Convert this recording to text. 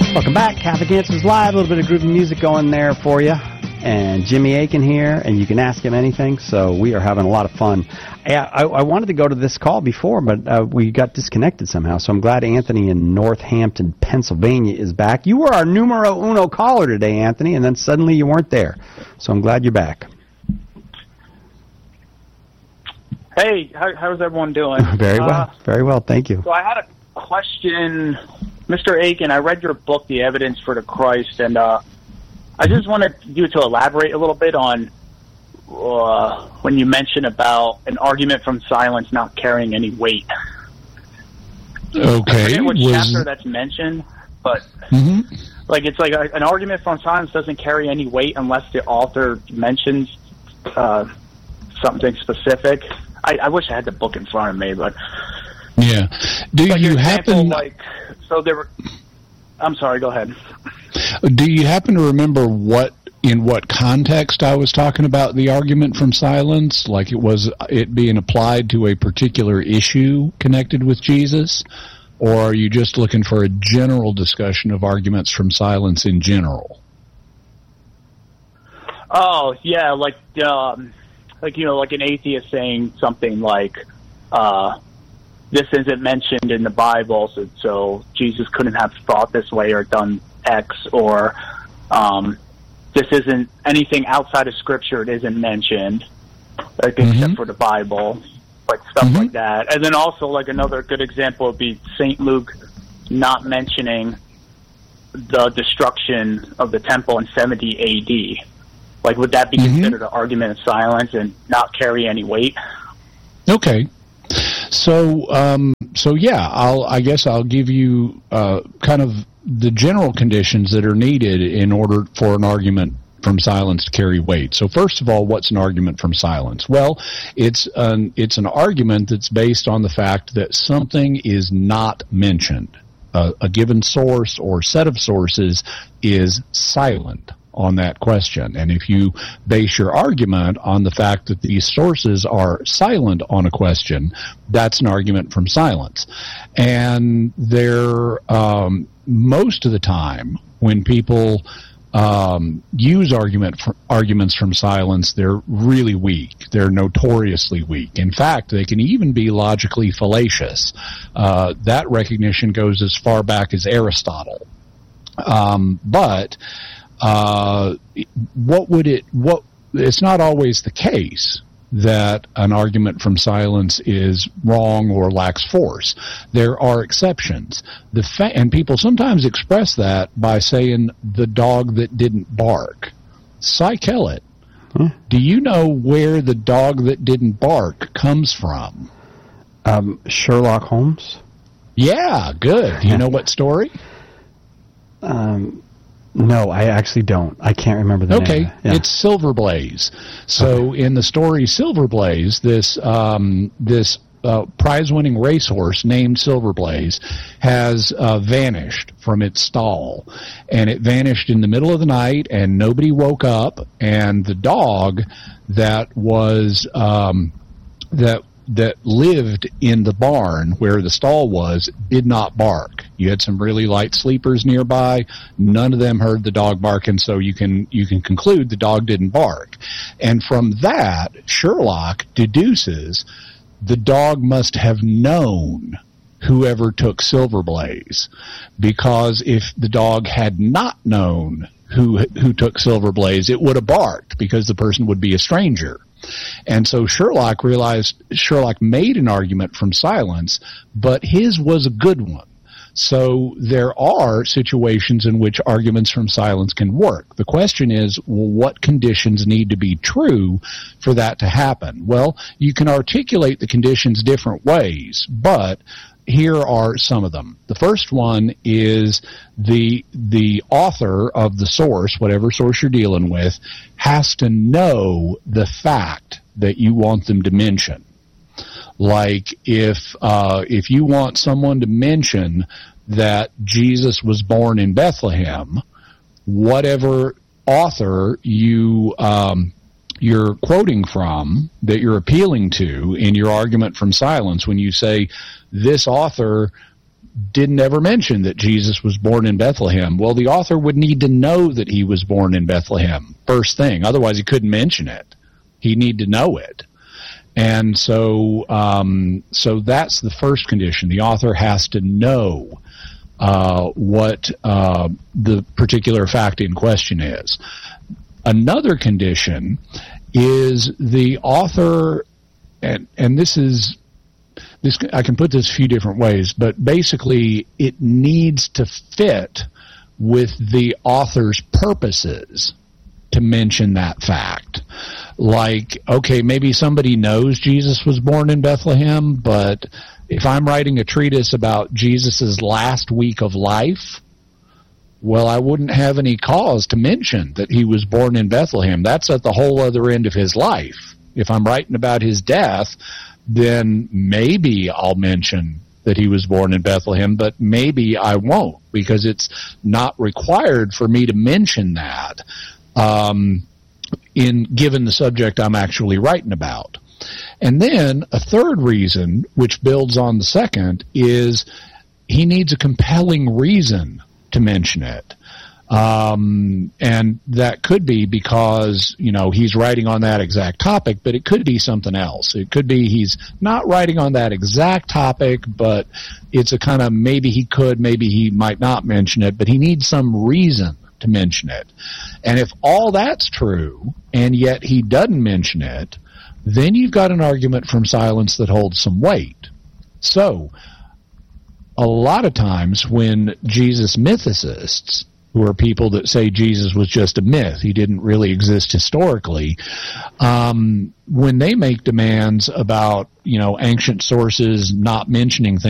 Welcome back. Catholic Answers Live. A little bit of groovy music going there for you. And Jimmy Akin here, and you can ask him anything, so we are having a lot of fun. I wanted to go to this call before, but we got disconnected somehow, so I'm glad Anthony in Northampton, Pennsylvania is back. You were our numero uno caller today, Anthony, and then suddenly you weren't there, so I'm glad you're back. Hey, how's everyone doing? Very well, thank you. So I had a question. Mr. Akin, I read your book, The Evidence for the Christ, and I just wanted you to elaborate a little bit on when you mentioned about an argument from silence not carrying any weight. Okay. I forget which chapter that's mentioned, but like it's like an argument from silence doesn't carry any weight unless the author mentions something specific. I wish I had the book in front of me, but yeah. Do you happen? I'm sorry. Go ahead. Do you happen to remember in what context I was talking about the argument from silence? Like it being applied to a particular issue connected with Jesus? Or are you just looking for a general discussion of arguments from silence in general? Oh, yeah, like an atheist saying something like, this isn't mentioned in the Bible, so Jesus couldn't have thought this way or done X, or this isn't anything outside of Scripture. It isn't mentioned, except for the Bible, like stuff like that. And then also, like another good example would be St. Luke not mentioning the destruction of the temple in 70 A.D. Like, would that be considered an argument of silence and not carry any weight? Okay. So yeah, I guess I'll give you kind of the general conditions that are needed in order for an argument from silence to carry weight. So first of all, what's an argument from silence? Well, it's an argument that's based on the fact that something is not mentioned. A given source or set of sources is silent on that question. And if you base your argument on the fact that these sources are silent on a question, that's an argument from silence. And they're most of the time when people use arguments from silence, they're really weak. They're notoriously weak. In fact, they can even be logically fallacious. That recognition goes as far back as Aristotle. It's not always the case that an argument from silence is wrong or lacks force. There are exceptions. And people sometimes express that by saying the dog that didn't bark. Cy Kellett, do you know where the dog that didn't bark comes from? Sherlock Holmes? Yeah, good. Do you know what story? No, I actually don't. I can't remember the name. Okay, it's Silver Blaze. So in the story Silver Blaze, this prize-winning racehorse named Silver Blaze has vanished from its stall, and it vanished in the middle of the night, and nobody woke up, and the dog that was that lived in the barn where the stall was did not bark. You had some really light sleepers nearby. None of them heard the dog barking, so you can conclude the dog didn't bark. And from that, Sherlock deduces the dog must have known whoever took Silver Blaze, because if the dog had not known who took Silver Blaze, it would have barked because the person would be a stranger. And so Sherlock made an argument from silence, but his was a good one. So there are situations in which arguments from silence can work. The question is, well, what conditions need to be true for that to happen? Well, you can articulate the conditions different ways, but here are some of them. The first one is the author of the source, whatever source you're dealing with, has to know the fact that you want them to mention. Like if you want someone to mention that Jesus was born in Bethlehem, whatever author you're quoting from, that you're appealing to in your argument from silence, when you say this author didn't ever mention that Jesus was born in Bethlehem. Well, the author would need to know that he was born in Bethlehem, first thing. Otherwise, he couldn't mention it. He'd need to know it. And so that's the first condition. The author has to know what the particular fact in question is. Another condition is the author, and this I can put this a few different ways, but basically it needs to fit with the author's purposes to mention that fact. Like, okay, maybe somebody knows Jesus was born in Bethlehem, but if I'm writing a treatise about Jesus' last week of life, well, I wouldn't have any cause to mention that he was born in Bethlehem. That's at the whole other end of his life. If I'm writing about his death, then maybe I'll mention that he was born in Bethlehem, but maybe I won't, because it's not required for me to mention that given the subject I'm actually writing about. And then a third reason, which builds on the second, is he needs a compelling reason to mention it. And that could be because, he's writing on that exact topic, but it could be something else. It could be he's not writing on that exact topic, but it's a kind of maybe he could, maybe he might not mention it, but he needs some reason to mention it. And if all that's true, and yet he doesn't mention it, then you've got an argument from silence that holds some weight. So, a lot of times when Jesus mythicists, who are people that say Jesus was just a myth, he didn't really exist historically, when they make demands about, ancient sources not mentioning things